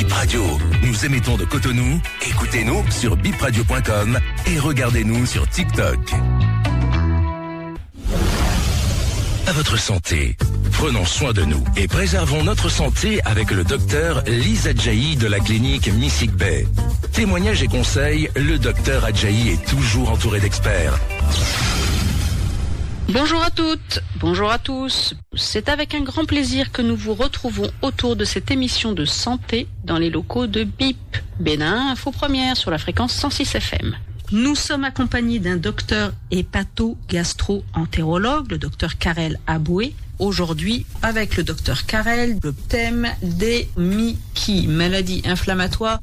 Bip Radio. Nous émettons de Cotonou. Écoutez-nous sur bipradio.com et regardez-nous sur TikTok. À votre santé. Prenons soin de nous et préservons notre santé avec le docteur Lise Adjahi de la clinique Missik Bay. Témoignages et conseils, le docteur Adjahi est toujours entouré d'experts. Bonjour à toutes, bonjour à tous. C'est avec un grand plaisir que nous vous retrouvons autour de cette émission de santé dans les locaux de BIP, Bénin, Info Première sur la fréquence 106 FM. Nous sommes accompagnés d'un docteur hépato-gastro-entérologue, le docteur Karel Aboué. Aujourd'hui, avec le docteur Karel, le thème des MICI, maladies inflammatoires.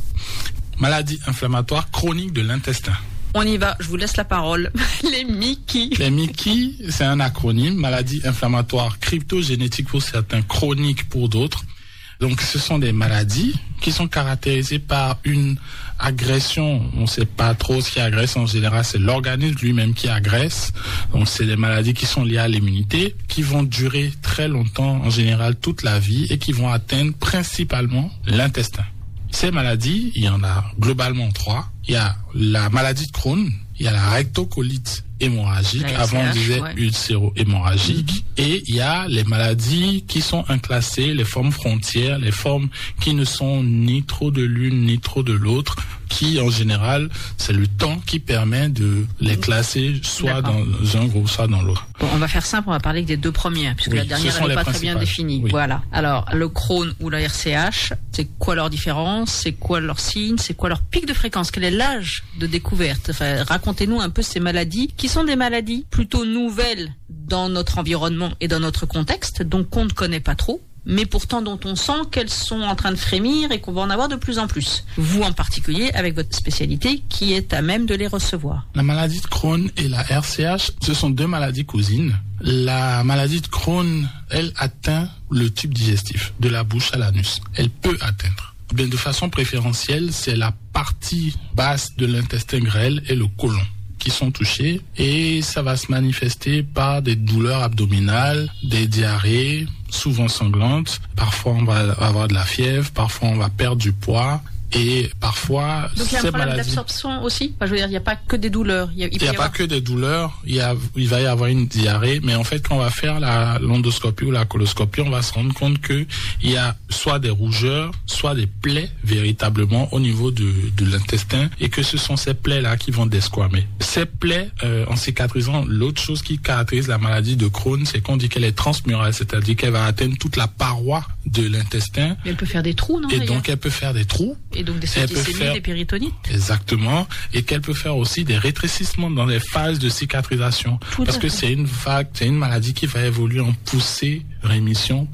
Maladies inflammatoires chroniques de l'intestin. On y va, je vous laisse la parole. Les MICI. Les MICI, c'est un acronyme, maladie inflammatoire cryptogénétique pour certains, chroniques pour d'autres. Donc, ce sont des maladies qui sont caractérisées par une agression. On ne sait pas trop ce qui agresse. En général, c'est l'organisme lui-même qui agresse. Donc, c'est des maladies qui sont liées à l'immunité, qui vont durer très longtemps, en général toute la vie, et qui vont atteindre principalement l'intestin. Ces maladies, il y en a globalement 3. Il y a la maladie de Crohn, il y a la rectocolite hémorragique, avant on disait ulcéro-hémorragique, et il y a les maladies qui sont inclassées, les formes frontières, les formes qui ne sont ni trop de l'une ni trop de l'autre, qui en général, c'est le temps qui permet de les classer soit dans un groupe, soit dans l'autre. Bon, on va faire simple, on va parler des deux premières, puisque la dernière n'est pas très bien définie. Oui. Voilà. Alors, le Crohn ou la RCH, c'est quoi leur différence? C'est quoi leur signe? C'est quoi leur pic de fréquence? Quel est l'âge de découverte? Enfin, racontez-nous un peu ces maladies, qui sont des maladies plutôt nouvelles dans notre environnement et dans notre contexte, donc qu'on ne connaît pas trop, mais pourtant dont on sent qu'elles sont en train de frémir et qu'on va en avoir de plus en plus. Vous en particulier, avec votre spécialité, qui est à même de les recevoir. La maladie de Crohn et la RCH, ce sont deux maladies cousines. La maladie de Crohn, elle atteint le tube digestif, de la bouche à l'anus. Elle peut atteindre. Bien, de façon préférentielle, c'est la partie basse de l'intestin grêle et le côlon qui sont touchés, et ça va se manifester par des douleurs abdominales, des diarrhées, souvent sanglantes. Parfois, on va avoir de la fièvre, parfois, on va perdre du poids. Et parfois, donc il y a un problème d'absorption aussi. Enfin, je veux dire, il n'y a pas que des douleurs. Il n'y a pas que des douleurs. Il va y avoir une diarrhée, mais en fait, quand on va faire l'endoscopie ou la coloscopie, on va se rendre compte que il y a soit des rougeurs, soit des plaies véritablement au niveau de l'intestin, et que ce sont ces plaies-là qui vont desquamer. Ces plaies, en cicatrisant, l'autre chose qui caractérise la maladie de Crohn, c'est qu'on dit qu'elle est transmurale, c'est-à-dire qu'elle va atteindre toute la paroi de l'intestin. Mais elle peut faire des trous, non? Et donc, elle peut faire des trous. Et donc des septicémies, des péritonites. Exactement. Et qu'elle peut faire aussi des rétrécissements dans les phases de cicatrisation. Parce que c'est une maladie qui va évoluer en poussée-rémission.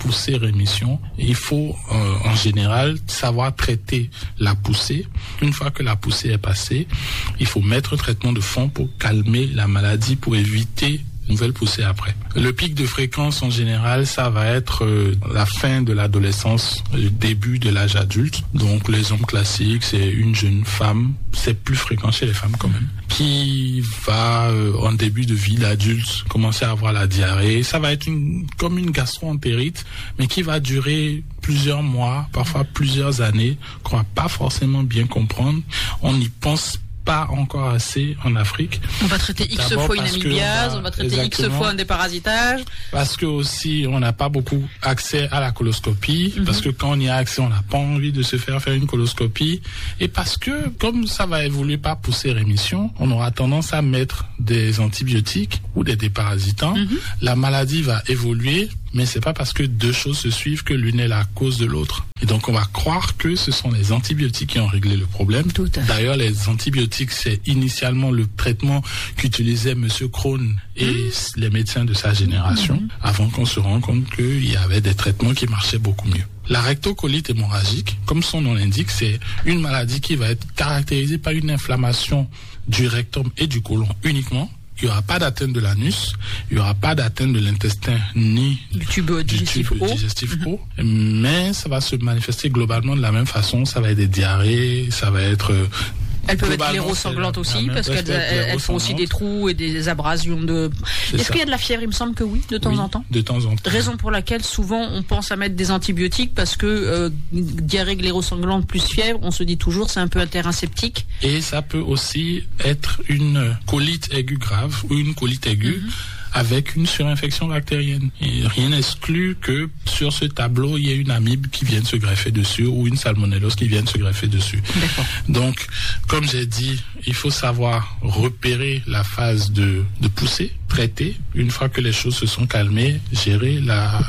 Et il faut, en général, savoir traiter la poussée. Une fois que la poussée est passée, il faut mettre un traitement de fond pour calmer la maladie, pour éviter nouvelle poussée après. Le pic de fréquence en général, ça va être la fin de l'adolescence, le début de l'âge adulte. Donc les hommes classiques, c'est une jeune femme, c'est plus fréquent chez les femmes quand même, qui va en début de vie d'adulte commencer à avoir la diarrhée. Ça va être comme une gastro-entérite, mais qui va durer plusieurs mois, parfois plusieurs années, qu'on va pas forcément bien comprendre. On n'y pense pas encore assez en Afrique. On va traiter X fois une amibiase, on va traiter X fois un déparasitage. Parce que aussi, on n'a pas beaucoup accès à la coloscopie, parce que quand on y a accès, on n'a pas envie de se faire une coloscopie, et parce que, comme ça va évoluer par poussée-rémission, on aura tendance à mettre des antibiotiques ou des déparasitants. La maladie va évoluer, mais c'est pas parce que deux choses se suivent que l'une est la cause de l'autre. Et donc on va croire que ce sont les antibiotiques qui ont réglé le problème. D'ailleurs, les antibiotiques, c'est initialement le traitement qu'utilisait Monsieur Crohn et les médecins de sa génération, avant qu'on se rende compte qu'il y avait des traitements qui marchaient beaucoup mieux. La rectocolite hémorragique, comme son nom l'indique, c'est une maladie qui va être caractérisée par une inflammation du rectum et du côlon uniquement. Il n'y aura pas d'atteinte de l'anus, il n'y aura pas d'atteinte de l'intestin ni du tube digestif haut, mais ça va se manifester globalement de la même façon. Ça va être des diarrhées, ça va être Elles peuvent être sclérosanglantes aussi, parce qu'elles font aussi des trous et des abrasions de... Est-ce qu'il y a de la fièvre? Il me semble que oui, de temps en temps. De temps en temps. Raison pour laquelle souvent on pense à mettre des antibiotiques, parce que diarrhée sclérosanglante plus fièvre, on se dit toujours c'est un peu un terrain septique. Et ça peut aussi être une colite aiguë grave ou une colite aiguë. Avec une surinfection bactérienne. Et rien n'exclut que sur ce tableau, il y ait une amibe qui vienne se greffer dessus ou une salmonellose qui vienne se greffer dessus. D'accord. Donc, comme j'ai dit, il faut savoir repérer la phase de poussée, traiter. Une fois que les choses se sont calmées, gérer la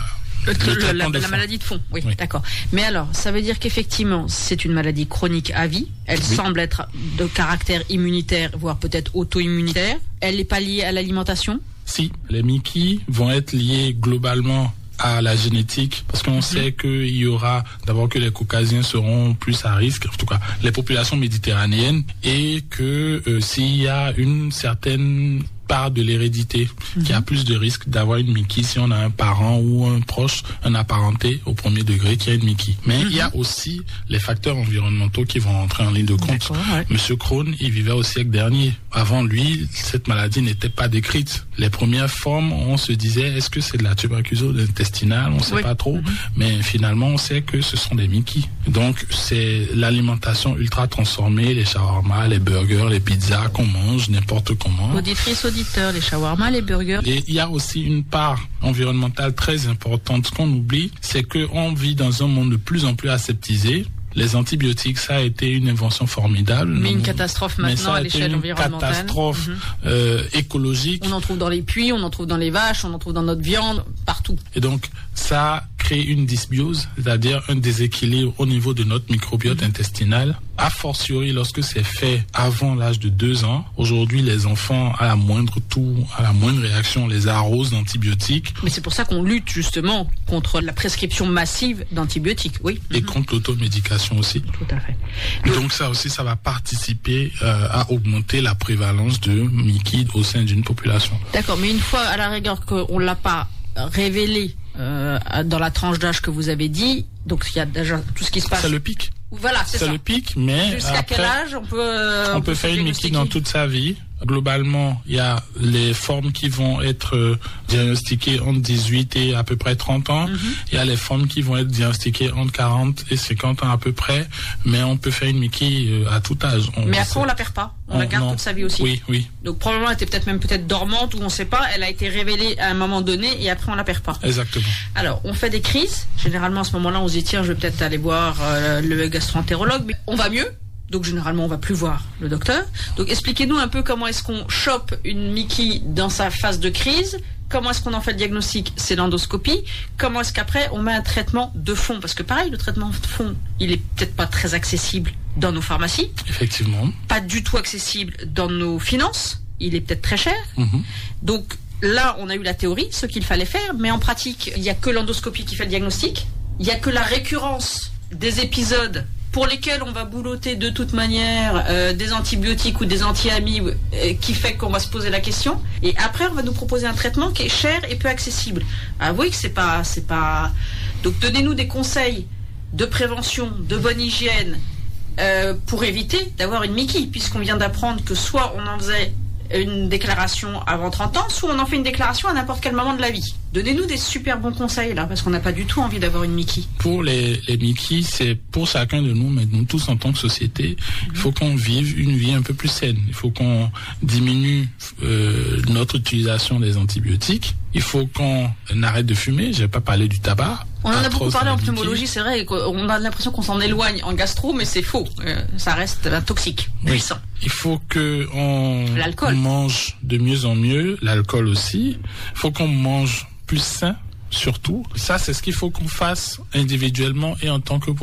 maladie de fond, oui, d'accord. Mais alors, ça veut dire qu'effectivement, c'est une maladie chronique à vie. Elle semble être de caractère immunitaire, voire peut-être auto-immunitaire. Elle n'est pas liée à l'alimentation? Si, les MICI vont être liés globalement à la génétique, parce qu'on sait qu'il y aura d'abord que les caucasiens seront plus à risque, en tout cas les populations méditerranéennes, et que s'il y a une certaine part de l'hérédité qui a plus de risque d'avoir une MICI si on a un parent ou un proche, un apparenté au premier degré qui a une MICI. Mais il y a aussi les facteurs environnementaux qui vont entrer en ligne de compte. Monsieur Crohn, il vivait au siècle dernier. Avant lui, cette maladie n'était pas décrite. Les premières formes, on se disait, est-ce que c'est de la tuberculose intestinale? On ne sait pas trop. Mais finalement, on sait que ce sont des MICI. Donc, c'est l'alimentation ultra transformée, les shawarma, les burgers, les pizzas qu'on mange n'importe comment. Auditrice, les shawarma, les burgers. Et il y a aussi une part environnementale très importante. Ce qu'on oublie, c'est qu'on vit dans un monde de plus en plus aseptisé. Les antibiotiques, ça a été une invention formidable. Mais une catastrophe maintenant à l'échelle environnementale. Une catastrophe écologique. On en trouve dans les puits, on en trouve dans les vaches, on en trouve dans notre viande, partout. Et donc, ça crée une dysbiose, c'est-à-dire un déséquilibre au niveau de notre microbiote intestinal. A fortiori, lorsque c'est fait avant l'âge de 2 ans, aujourd'hui, les enfants, à la moindre réaction, les arrosent d'antibiotiques. Mais c'est pour ça qu'on lutte justement contre la prescription massive d'antibiotiques, oui. Et contre l'automédication aussi. Tout à fait. Et donc ça aussi, ça va participer à augmenter la prévalence de MICI au sein d'une population. D'accord, mais une fois à la rigueur qu'on ne l'a pas révélé dans la tranche d'âge que vous avez dit, donc il y a déjà tout ce qui se passe. C'est le pic. Voilà, c'est ça. C'est le pic, mais jusqu'à quel âge on peut faire une MICI dans toute sa vie. Globalement, il y a les formes qui vont être diagnostiquées entre 18 et à peu près 30 ans. Il y a les formes qui vont être diagnostiquées entre 40 et 50 ans à peu près. Mais on peut faire une MICI à tout âge. Mais après, on la perd pas. On la garde toute sa vie aussi. Oui. Donc probablement, elle était peut-être dormante ou on ne sait pas. Elle a été révélée à un moment donné et après, on la perd pas. Exactement. Alors, on fait des crises. Généralement, à ce moment-là, on se dit, tiens, je vais peut-être aller voir le gastro-entérologue. Mais on va mieux. Donc généralement on va plus voir le docteur. Donc expliquez-nous un peu comment est-ce qu'on chope une MICI dans sa phase de crise. Comment est-ce qu'on en fait le diagnostic? C'est l'endoscopie. Comment est-ce qu'après on met un traitement de fond? Parce que pareil, le traitement de fond, il est peut-être pas très accessible dans nos pharmacies. Effectivement. Pas du tout accessible dans nos finances. Il est peut-être très cher. Donc là, on a eu la théorie, ce qu'il fallait faire, mais en pratique, il n'y a que l'endoscopie qui fait le diagnostic. Il n'y a que la récurrence des épisodes pour lesquels on va boulotter de toute manière des antibiotiques ou des anti-amibes qui fait qu'on va se poser la question. Et après, on va nous proposer un traitement qui est cher et peu accessible. Avouez que c'est pas... Donc, donnez-nous des conseils de prévention, de bonne hygiène pour éviter d'avoir une MICI, puisqu'on vient d'apprendre que soit on en faisait une déclaration avant 30 ans, soit on en fait une déclaration à n'importe quel moment de la vie. Donnez-nous des super bons conseils là, parce qu'on n'a pas du tout envie d'avoir une MICI. Pour les MICI, c'est pour chacun de nous, mais nous tous en tant que société, il faut qu'on vive une vie un peu plus saine. Il faut qu'on diminue notre utilisation des antibiotiques. Il faut qu'on arrête de fumer. Je vais pas parler du tabac. On en a beaucoup parlé en pneumologie, c'est vrai. On a l'impression qu'on s'en éloigne en gastro, mais c'est faux. Ça reste toxique, puissant. Il faut qu'on mange de mieux en mieux, l'alcool aussi. Il faut qu'on mange plus sain, surtout. Ça, c'est ce qu'il faut qu'on fasse individuellement et en tant que